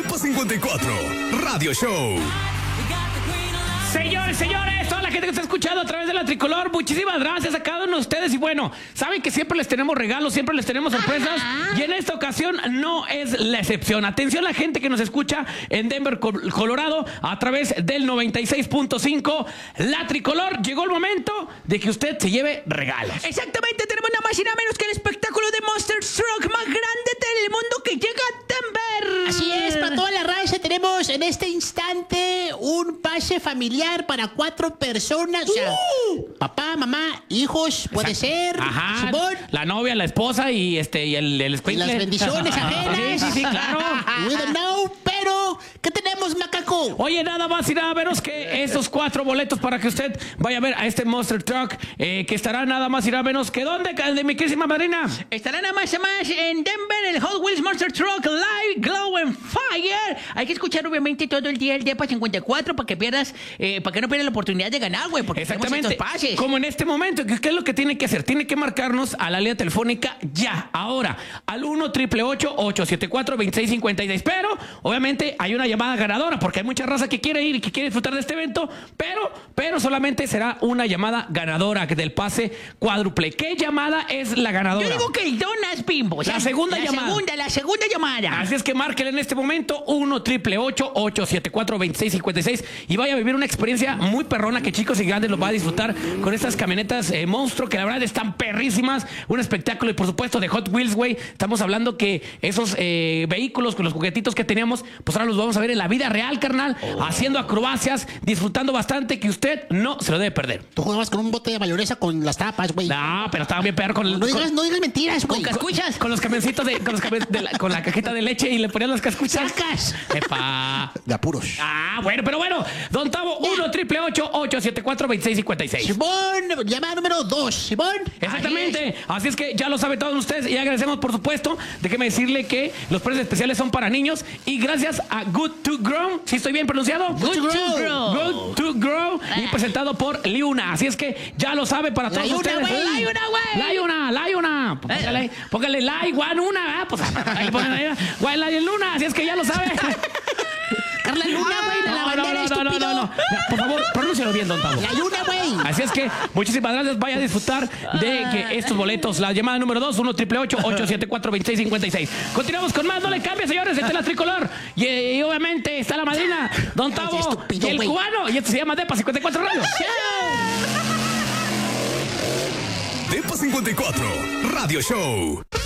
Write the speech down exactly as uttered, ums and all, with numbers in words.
Depa cincuenta y cuatro, Radio Show. Señores, señores, toda la gente que está escuchando a través de la Tricolor, muchísimas gracias a cada uno de ustedes. Y bueno, saben que siempre les tenemos regalos, siempre les tenemos sorpresas. Y en esta ocasión no es la excepción. Atención a la gente que nos escucha en Denver, Colorado, a través del noventa y seis punto cinco. La Tricolor, llegó el momento de que usted se lleve regalos. Exactamente, tenemos nada más y nada menos que el espectáculo de Monster Truck más grande del mundo que llega a Denver. Así es, para toda la raza tenemos en este instante un pase familiar para cuatro personas. O sea, uh. papá, mamá, hijos, puede Exacto. ser. Ajá. Simón. La novia, la esposa y este y el, el Y las bendiciones ajenas. Sí, sí, sí, claro. We don't know, pero ¿qué tenemos, macaco? Oye, nada más y nada menos que esos cuatro boletos para que usted vaya a ver a este Monster Truck, eh, que estará nada más y nada menos que ¿dónde, de mi querísima madrina? Estará nada más y más en Denver, el Hot Wheels Monster Truck Live Glow and Fire. Hay que escuchar obviamente todo el día el Depa cincuenta y cuatro para que pierdas, eh, para que no pierdas la oportunidad de ganar, güey, porque exactamente estos pases. Como en este momento, ¿qué, ¿qué es lo que tiene que hacer? Tiene que marcarnos a la línea telefónica ya, ahora, al uno, ocho ocho ocho, ocho siete cuatro, dos seis cinco seis. Pero, obviamente, hay una llamada ganadora, porque hay mucha raza que quiere ir y que quiere disfrutar de este evento, pero, pero solamente será una llamada ganadora del pase cuádruple. ¿Qué llamada es la ganadora? Yo digo que el Donas Bimbo. O sea, la segunda la llamada. segunda, la segunda llamada. Así es que márquenle en este momento uno, ocho ocho ocho, ocho siete cuatro, dos seis cinco seis y vaya a vivir una experiencia muy perrona que chicos y grandes los va a disfrutar con estas camionetas eh, monstruo que la verdad están perrísimas. Un espectáculo y por supuesto de Hot Wheels, güey. Estamos hablando que esos eh, vehículos con los juguetitos que teníamos, pues ahora los vamos a ver en la vida real, carnal. Oh. Haciendo acrobacias, disfrutando bastante, que usted no se lo debe perder. Tú jugabas con un bote de mayonesa con las tapas, güey. No, pero estaba bien peor con el... No digas, con, no digas mentiras, güey. ¿Con cascuchas? Con, con los camioncitos de... Con, los camion, de la, con la cajita de leche y le ponían las cascuchas. ¡Sacas! ¡Epa! De apuros. Ah, bueno, pero bueno. Don Tavo, uno, ocho ocho ocho, ocho siete cuatro, dos seis cinco seis. Simón, llamada número dos, Simón. Exactamente. Así es que ya lo saben todos ustedes y agradecemos, por supuesto, déjeme decirle que los precios especiales son para niños y gracias a Good to Grow, ¿sí estoy bien pronunciado? Good to Grow. Good to Grow y presentado por Liuna. Así es que ya lo sabe para todos Liuna, ustedes. güey. Liuna, güey. Liuna, Liuna. Póngale, póngale like, one, una, pues ahí ponen ahí, güey, la Luna. Así es que ya lo sabe. Carla Luna, güey, de la bandera, no, no, no, estúpido. no, no. Por favor, pronúncialo bien, don Tavo. La Luna, güey. Así es que muchísimas gracias. Vaya a disfrutar de que estos boletos. La llamada número dos, uno, ocho ocho ocho, ocho siete cuatro, dos seis cinco seis. Continuamos con más. No le cambie, señores. Esta es la Tricolor. Y, y obviamente está la madrina, don Tavo, estúpido, y el güey. cubano. Y esto se llama Depa cincuenta y cuatro Radio. Depa cincuenta y cuatro, Radio Show.